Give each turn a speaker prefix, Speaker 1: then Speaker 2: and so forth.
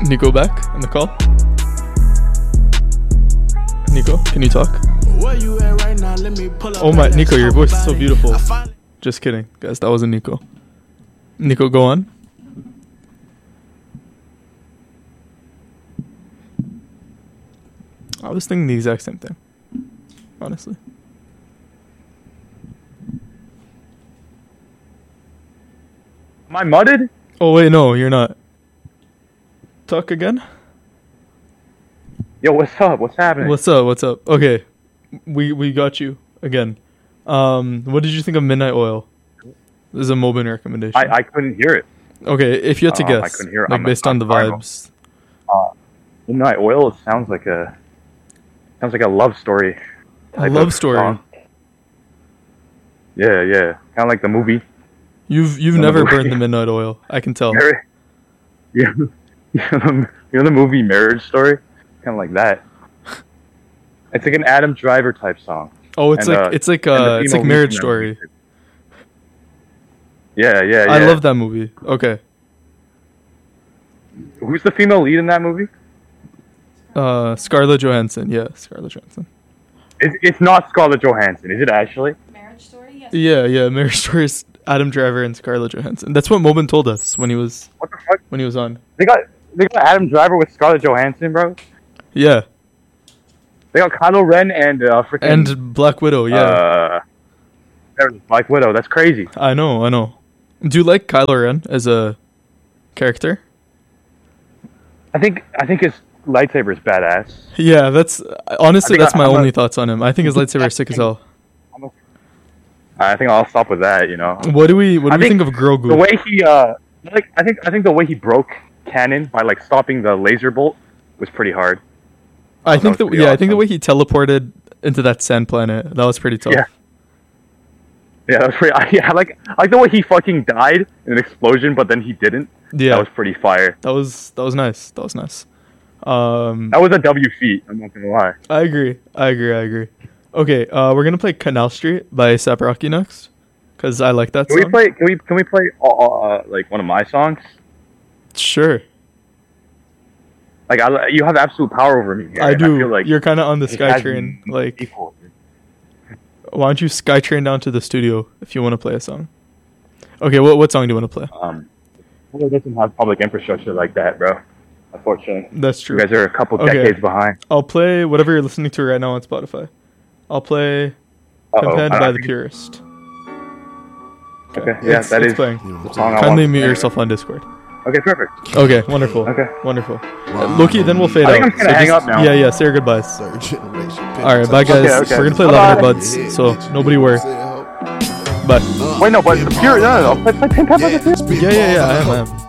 Speaker 1: Nico back on the call? Nico, can you talk?
Speaker 2: Where you at right now? Let me pull up.
Speaker 1: Oh my, Nico, your voice is so beautiful. Just kidding, guys. That wasn't Nico. Nico, go on. I was thinking the exact same thing, honestly.
Speaker 3: Am I mudded?
Speaker 1: Oh wait, no, you're not. Talk again?
Speaker 3: Yo, what's up? What's happening?
Speaker 1: What's up? What's up? Okay, we got you again. What did you think of Midnight Oil? This is a Mobin recommendation.
Speaker 3: I couldn't hear it.
Speaker 1: Okay, if you had to guess,
Speaker 3: I couldn't hear it.
Speaker 1: like based on the vibes.
Speaker 3: Midnight Oil. It sounds like a love story.
Speaker 1: A
Speaker 3: type
Speaker 1: love
Speaker 3: of
Speaker 1: story.
Speaker 3: song. Yeah, kind of like the movie.
Speaker 1: You've never burned the midnight oil. I can tell.
Speaker 3: Yeah, you know the movie Marriage Story, kind of like that. It's like an Adam Driver type song.
Speaker 1: Oh, it's like Marriage Story.
Speaker 3: Yeah.
Speaker 1: I love that movie. Okay.
Speaker 3: Who's the female lead in that movie?
Speaker 1: Scarlett Johansson. Yeah, Scarlett Johansson.
Speaker 3: It's not Scarlett Johansson, is it actually?
Speaker 4: Marriage Story? Yes.
Speaker 1: Yeah. Marriage Story is Adam Driver and Scarlett Johansson. That's what Mobin told us when he was
Speaker 3: What the fuck?
Speaker 1: when he was on.
Speaker 3: They got Adam Driver with Scarlett Johansson, bro.
Speaker 1: Yeah.
Speaker 3: They got Kylo Ren and freaking
Speaker 1: And Black Widow. Yeah.
Speaker 3: Black Widow. That's crazy.
Speaker 1: I know. Do you like Kylo Ren as a character?
Speaker 3: I think his lightsaber is badass.
Speaker 1: Yeah, that's honestly that's my
Speaker 3: I'm
Speaker 1: only thoughts on him. I think his lightsaber is sick as hell.
Speaker 3: I think I'll stop with that. You know.
Speaker 1: What do we think of Grogu?
Speaker 3: The way he I think the way he broke canon by like stopping the laser bolt was pretty hard.
Speaker 1: I think the
Speaker 3: awesome.
Speaker 1: way he teleported into that sand planet, that was pretty tough.
Speaker 3: Yeah, that was pretty. I like the way he fucking died in an explosion, but then he didn't.
Speaker 1: Yeah.
Speaker 3: That was pretty fire.
Speaker 1: That was nice. That was nice.
Speaker 3: That was a W feat. I'm not gonna lie.
Speaker 1: I agree. Okay, we're gonna play Canal Street by A$AP Rocky next, cause I like that
Speaker 3: Can
Speaker 1: song.
Speaker 3: we play like one of my songs?
Speaker 1: Sure.
Speaker 3: Like you have absolute power over me.
Speaker 1: I do.
Speaker 3: I feel like
Speaker 1: you're kind of on the
Speaker 3: it has
Speaker 1: SkyTrain.
Speaker 3: been
Speaker 1: Like,
Speaker 3: equal.
Speaker 1: why don't you SkyTrain down to the studio if you want to play a song? Okay, what song do you want to play?
Speaker 3: Well, it doesn't have public infrastructure like that, bro. Unfortunately,
Speaker 1: That's true.
Speaker 3: you guys are a couple decades behind.
Speaker 1: I'll play whatever you're listening to right now on Spotify. I'll play Pimpin' by the Purist.
Speaker 3: Okay, yeah, that
Speaker 1: it's
Speaker 3: is
Speaker 1: playing.
Speaker 3: the song I
Speaker 1: Kindly
Speaker 3: want.
Speaker 1: mute yourself on Discord.
Speaker 3: Okay, perfect.
Speaker 1: Okay, wonderful.
Speaker 3: Okay.
Speaker 1: Wonderful. Loki, then we'll fade
Speaker 3: I think
Speaker 1: out.
Speaker 3: I'm gonna hang up now.
Speaker 1: Yeah, say your goodbyes.
Speaker 5: Third generation.
Speaker 1: Alright, bye guys.
Speaker 3: Okay.
Speaker 1: We're gonna play
Speaker 3: Bye-bye.
Speaker 1: Lavender Buds, so nobody worry. Bye.
Speaker 3: Wait, no, but the pure. No, play Pimp by the Pure.
Speaker 1: Yeah, I am.